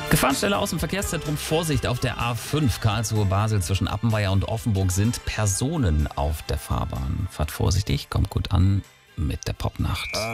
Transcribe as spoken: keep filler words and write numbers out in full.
Gefahrenstelle aus dem Verkehrszentrum. Vorsicht auf der A fünf Karlsruhe-Basel zwischen Appenweier und Offenburg sind Personen auf der Fahrbahn. Fahrt vorsichtig, kommt gut an mit der Popnacht.